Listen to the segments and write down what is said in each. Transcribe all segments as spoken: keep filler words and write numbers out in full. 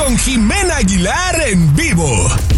con Jimena Aguilar en vivo.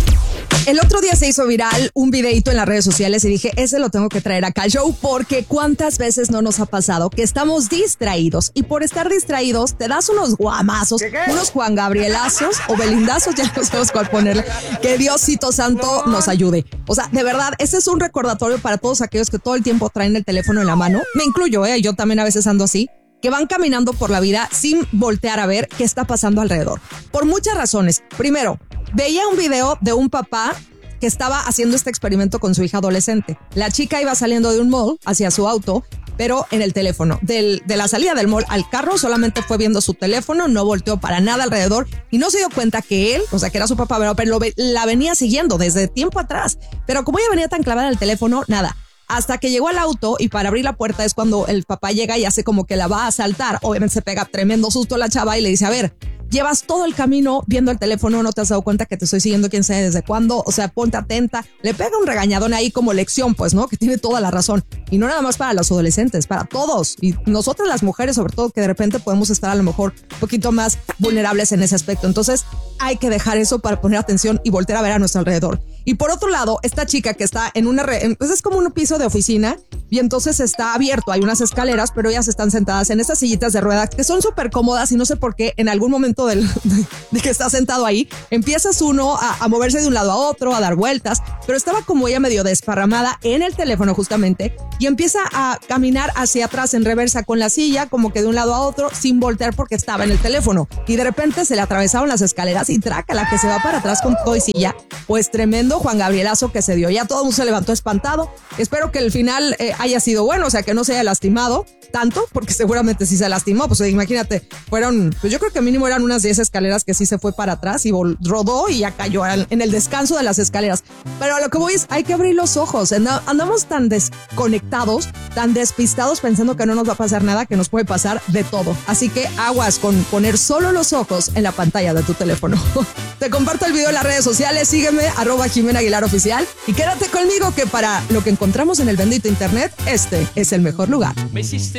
El otro día se hizo viral un videito en las redes sociales y dije, ese lo tengo que traer acá al show, porque cuántas veces no nos ha pasado que estamos distraídos y por estar distraídos te das unos guamazos, ¿Qué, qué? unos Juan Gabrielazos o Belindazos, ya no sabemos cuál ponerle. Que Diosito Santo nos ayude. O sea, de verdad, ese es un recordatorio para todos aquellos que todo el tiempo traen el teléfono en la mano. Me incluyo, ¿eh? Yo también a veces ando así. Que van caminando por la vida sin voltear a ver qué está pasando alrededor. Por muchas razones. Primero, veía un video de un papá que estaba haciendo este experimento con su hija adolescente. La chica iba saliendo de un mall hacia su auto, pero en el teléfono. Del, de la salida del mall al carro solamente fue viendo su teléfono, no volteó para nada alrededor y no se dio cuenta que él, o sea, que era su papá, pero, pero lo, la venía siguiendo desde tiempo atrás. Pero como ella venía tan clavada en el teléfono, nada. Hasta que llegó al auto y para abrir la puerta es cuando el papá llega y hace como que la va a asaltar. Obviamente se pega tremendo susto a la chava y le dice, a ver, llevas todo el camino viendo el teléfono, no te has dado cuenta que te estoy siguiendo quién sabe desde cuándo, o sea, ponte atenta. Le pega un regañadón ahí como lección, pues, ¿no? Que tiene toda la razón. Y no nada más para los adolescentes, para todos. Y nosotras las mujeres, sobre todo, que de repente podemos estar a lo mejor un poquito más vulnerables en ese aspecto. Entonces, hay que dejar eso para poner atención y voltear a ver a nuestro alrededor. Y por otro lado, esta chica que está en una... Re- pues es como un piso de oficina y entonces está abierto, hay unas escaleras, pero ellas están sentadas en estas sillitas de ruedas que son súper cómodas y no sé por qué en algún momento del, de, de que está sentado ahí, empiezas uno a, a moverse de un lado a otro, a dar vueltas, pero estaba como ella medio desparramada en el teléfono justamente y empieza a caminar hacia atrás en reversa con la silla, como que de un lado a otro, sin voltear porque estaba en el teléfono. Y de repente se le atravesaron las escaleras y traca la que se va para atrás con todo y silla, pues tremendo Juan Gabrielazo que se dio. Ya todo el mundo se levantó espantado. Espero que el final eh, haya sido bueno, o sea, que no se haya lastimado tanto, porque seguramente sí se lastimó. Pues imagínate, fueron, pues yo creo que mínimo eran unas diez escaleras que sí se fue para atrás y vol- rodó y ya cayó en el descanso de las escaleras. Pero a lo que voy es, hay que abrir los ojos. Andamos tan desconectados, tan despistados pensando que no nos va a pasar nada, que nos puede pasar de todo. Así que aguas con poner solo los ojos en la pantalla de tu teléfono. Te comparto el video en las redes sociales, sígueme, arroba Jimena Aguilar Oficial, y quédate conmigo que para lo que encontramos en el bendito internet, este es el mejor lugar. Me hiciste